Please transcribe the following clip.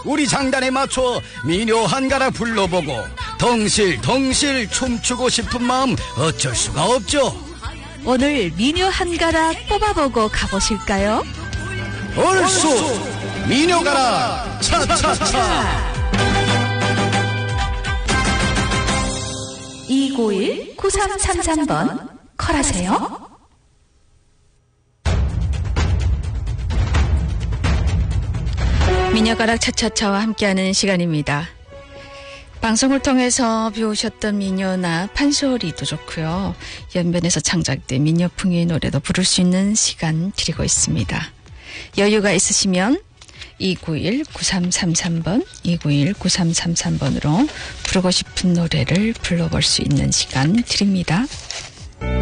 우리 장단에 맞춰 민요 한 가락 불러보고 덩실덩실 춤추고 싶은 마음 어쩔 수가 없죠. 오늘 민요 한 가락 뽑아보고 가보실까요? 얼쑤 민요 가락 차차차. 291-9333번 콜하세요. 민요가락 차차차와 함께하는 시간입니다. 방송을 통해서 배우셨던 민요나 판소리도 좋고요. 연변에서 창작된 민요풍의 노래도 부를 수 있는 시간 드리고 있습니다. 여유가 있으시면 291-9333번, 291-9333번으로 부르고 싶은 노래를 불러볼 수 있는 시간 드립니다.